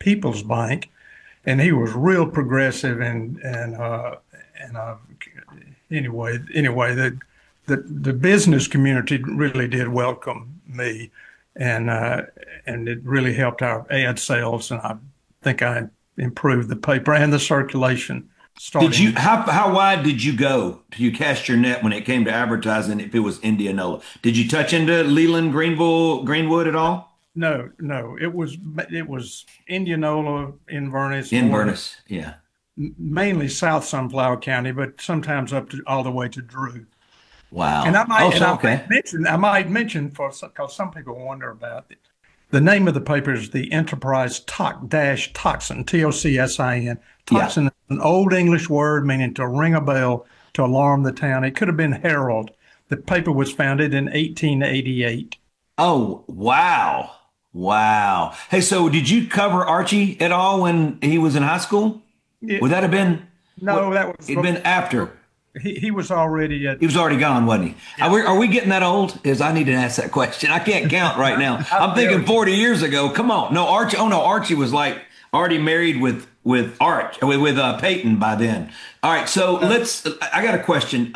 People's Bank, and he was real progressive and anyway, the business community really did welcome me, and it really helped our ad sales, and I think I improved the paper and the circulation Did you starting. how wide did you go? Do you cast your net when it came to advertising if it was Indianola? Did you touch into Leland, Greenville, Greenwood at all? No, no, it was Indianola, Inverness, Morgan, Inverness, yeah. mainly South Sunflower County, but sometimes up to all the way to Drew. And I Wow. Oh, might and so I might okay. mention I might mention for because some people wonder about it. The name of the paper is the Enterprise Toxin, Tocsin. Yeah. Toxin is an old English word meaning to ring a bell, to alarm the town. It could have been Herald. The paper was founded in 1888. Oh, wow. Wow. Hey, so did you cover Archie at all when he was in high school? Would It, that have been no, what that was it'd been after? he was already at He was already gone, wasn't he? yeah. Are we getting that old? Because I need to ask that question. I can't count right now. I'm I'm thinking very 40 years ago. Come on. No, Archie. Oh no, Archie was like already married with Arch with Peyton by then. All right, so uh, let's. I got a question.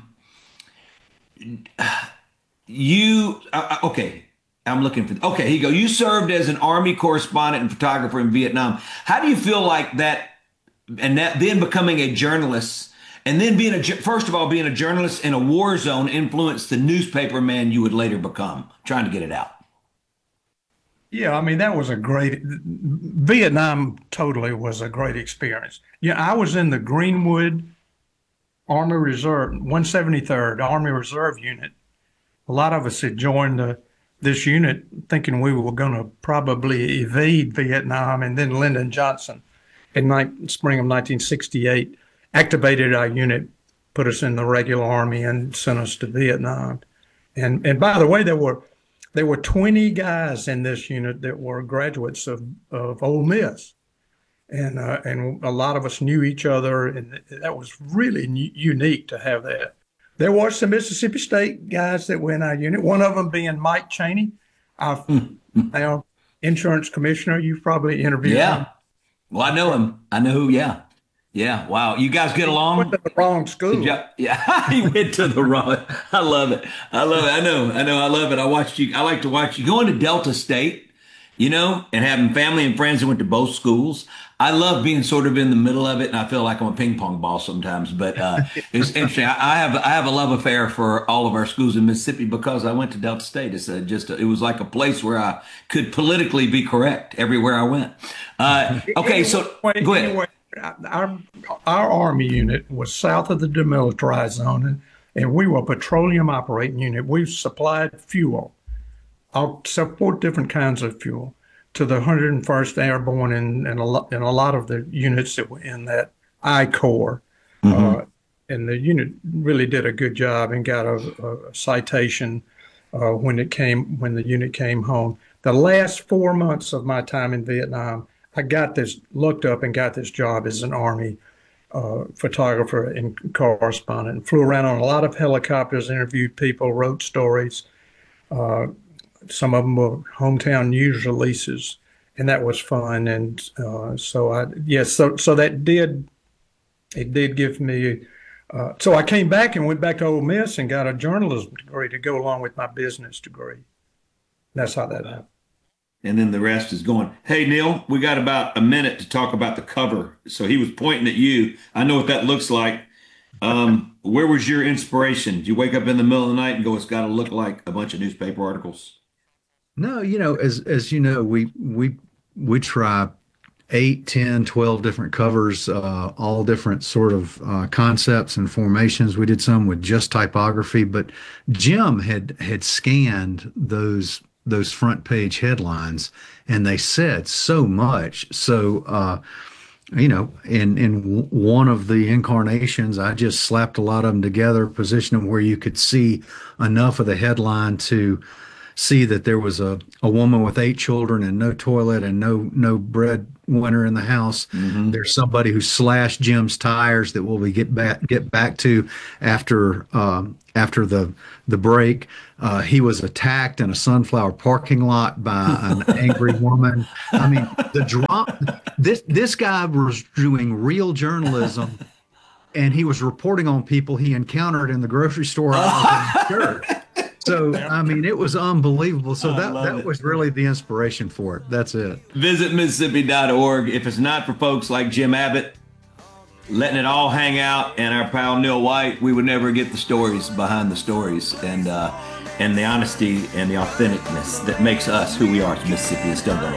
Okay. I'm looking for. Okay, here you go. You served as an Army correspondent and photographer in Vietnam. How do you feel like that, and that then becoming a journalist, and then being first of all being a journalist in a war zone influenced the newspaper man you would later become, trying to get it out. yeah, I mean that was a great Vietnam totally was a great experience. Yeah, I was in the Greenwood Army Reserve 173rd Army Reserve Unit. A lot of us had joined this unit thinking we were going to probably evade Vietnam, and then Lyndon Johnson in spring of 1968 activated our unit, put us in the regular army, and sent us to Vietnam. And by the way, there were 20 guys in this unit that were graduates of Ole Miss, and a lot of us knew each other, and that was really unique to have that. There were some Mississippi State guys that were in our unit. One of them being Mike Cheney, our Hmm. Hmm. now insurance commissioner. You've probably interviewed him. Yeah. Well, I know him. I know who. Yeah. Yeah. Wow. You guys get He went to along? the wrong Good school. job. Yeah, he went to the wrong. I love it. I love it. I know. I know. I love it. I watched you. I like to watch you going to Delta State, and having family and friends that went to both schools. I love being sort of in the middle of it, and I feel like I'm a ping pong ball sometimes. But it's interesting. I have a love affair for all of our schools in Mississippi because I went to Delta State. It was like a place where I could politically be correct everywhere I went. Okay, so Anyway, go ahead. anyway, our our army unit was south of the demilitarized zone, and we were a petroleum operating unit. We supplied fuel, four different kinds of fuel, to the 101st Airborne and a lot of the units that were in that I Corps. Uh, Hmm. and the unit really did a good job and got a citation when the unit came home. The last 4 months of my time in Vietnam, I looked up and got this job as an Army photographer and correspondent, and flew around on a lot of helicopters, interviewed people, wrote stories. Uh, some of them were hometown news releases, and that was fun. And yes, so it did give me. So I came back and went back to Ole Miss and got a journalism degree to go along with my business degree. That's how that happened. And then the rest is going. Hey, Neil, we got about a minute to talk about the cover. So he was pointing at you. I know what that looks like. Where was your inspiration? Did you wake up in the middle of the night and go, it's got to look like a bunch of newspaper articles? No, as you know, we try 8, 10, 12 different covers, all different sort of concepts and formations. We did some with just typography, but Jim had scanned those front page headlines, and they said so much. So in one of the incarnations, I just slapped a lot of them together, positioned them where you could see enough of the headline see that there was a woman with 8 children and no toilet and no breadwinner in the house. There's somebody who slashed Jim's tires that we'll get back to after the break. He was attacked in a Sunflower parking lot by an angry woman. I mean, the drama. This guy was doing real journalism, and he was reporting on people he encountered in the grocery store aisle in church. So, I mean, it was unbelievable. So that was really the inspiration for it. That's it. Visit Mississippi.org. If it's not for folks like Jim Abbott letting it all hang out and our pal Neil White, we would never get the stories behind the stories and the honesty and the authenticness that makes us who we are as Mississippians. Don't go